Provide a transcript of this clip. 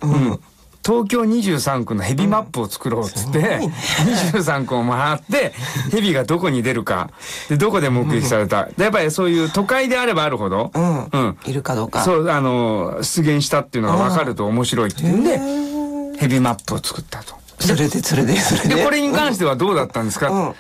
東京23区のヘビマップを作ろうっつって、23区を回ってヘビがどこに出るかでどこで目撃された、でやっぱりそういう都会であればあるほど、 いるかどうか、 そう出現したっていうのが分かると面白いっていうんでヘビマップを作ったと。 それででこれに関してはどうだったんですか、